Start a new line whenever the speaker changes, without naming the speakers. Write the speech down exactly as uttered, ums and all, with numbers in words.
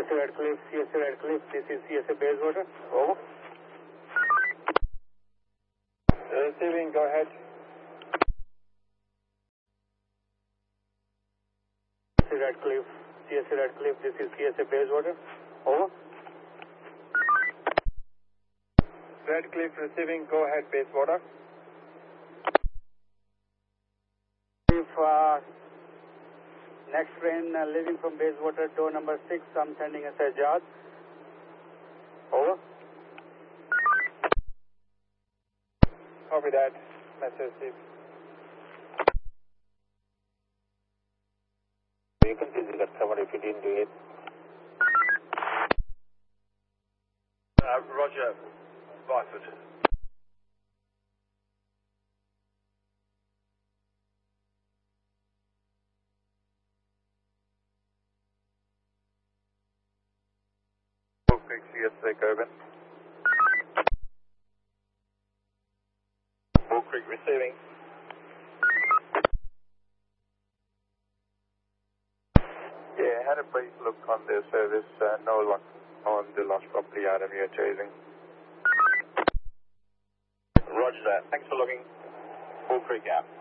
S A Redcliffe, C S A Redcliffe, this is C S A Bayswater. Over.
Receiving, go ahead.
C S A Redcliffe, C S A Redcliffe, this is C S A Bayswater. Over.
Redcliffe receiving, go ahead, Bayswater.
If uh, next train uh, leaving from Bayswater, door number six, I'm sending a Sajjad. Over.
Copy that. Message received.
You can visit that cover if you didn't do it.
Uh, Roger, Byford. Bull Creek, C S A Coburn. Bull Creek receiving. Yeah, had a brief look on the service, uh, no luck on the lost property item you're chasing. Roger that. Thanks for looking. Bull Creek out.